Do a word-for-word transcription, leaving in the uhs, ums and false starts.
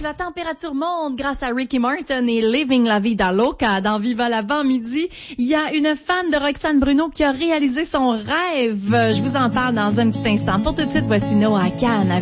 la température monte grâce à Ricky Martin et Living la Vida Loca. Dans Viva l'avant-midi, il y a une fan de Roxane Bruno qui a réalisé son rêve. Je vous en parle dans un petit instant. Pour tout de suite, voici Noah Khan.